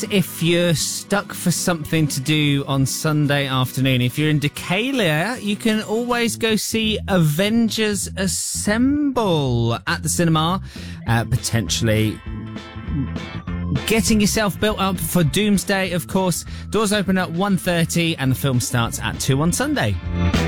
If you're stuck for something to do on Sunday afternoon, if you're in Decatur, you can always go see Avengers Assemble at the cinema, potentially getting yourself built up for Doomsday, of course. Doors open at 1:30 and the film starts at 2 on Sunday.